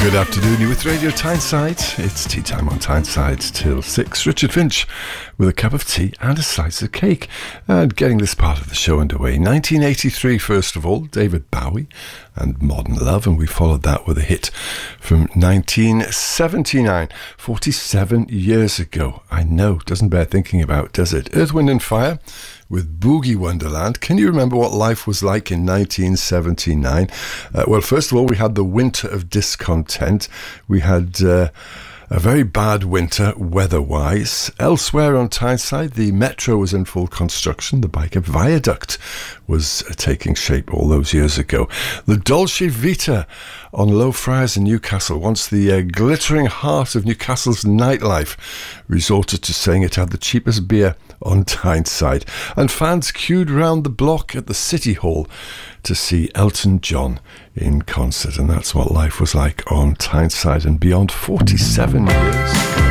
Good afternoon, you're with Radio Tyneside. It's tea time on Tyneside till 6. Richard Finch with a cup of tea and a slice of cake. And getting this part of the show underway. 1983, first of all, David Bowie and Modern Love. And we followed that with a hit from 1979, 47 years ago. I know, doesn't bear thinking about, does it? Earth, Wind and Fire with Boogie Wonderland. Can you remember what life was like in 1979? Well, first of all, we had the winter of discontent. We had a very bad winter weather-wise. Elsewhere on Tyneside, the metro was in full construction. The Byker Viaduct was taking shape all those years ago. The Dolce Vita on Low Friars in Newcastle, once the glittering heart of Newcastle's nightlife, resorted to saying it had the cheapest beer on Tyneside. And fans queued round the block at the City Hall to see Elton John in concert. And that's what life was like on Tyneside and beyond. 47 years.